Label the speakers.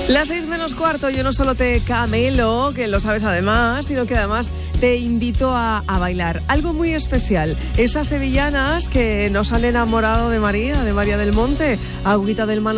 Speaker 1: Las 6:45, yo no solo te camelo, que lo sabes además, sino que además te invito a bailar. Algo muy especial. Esas sevillanas que nos han enamorado de María del Monte, Agüita del Manantial.